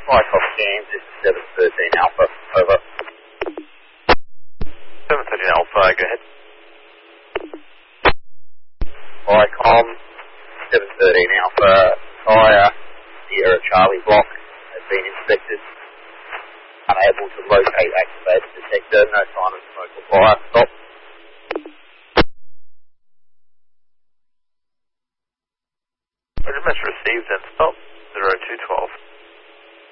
Flight off James, this is 713 Alpha, over. 713 Alpha, go ahead. Icom, 713 Alpha, tyre, Sierra Charlie block has been inspected. Unable to locate activated detector, no sign of smoke or fire, stop. Roger, message received and stop, 0212.